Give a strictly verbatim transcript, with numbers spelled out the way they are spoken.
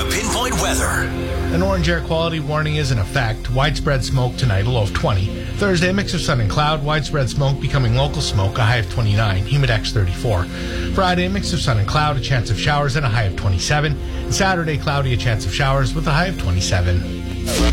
the Pinpoint Weather. An orange air quality warning is in effect. Widespread smoke tonight, a low of twenty. Thursday, a mix of sun and cloud. Widespread smoke becoming local smoke, a high of twenty-nine. Humidex thirty-four. Friday, a mix of sun and cloud, a chance of showers and a high of twenty-seven. And Saturday, cloudy, a chance of showers with a high of twenty-seven.